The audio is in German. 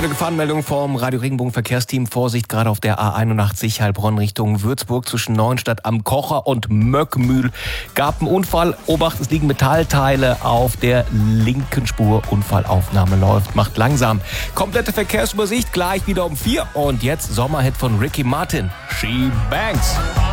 eine Gefahrenmeldung vom Radio Regenbogen Verkehrsteam. Vorsicht, gerade auf der A81 Heilbronn Richtung Würzburg zwischen Neuenstadt am Kocher und Möckmühl gab einen Unfall. Obacht, es liegen Metallteile auf der linken Spur. Unfallaufnahme läuft, macht langsam. Komplette Verkehrsübersicht gleich wieder um 4. Und jetzt Sommerhit von Ricky Martin. She Bangs.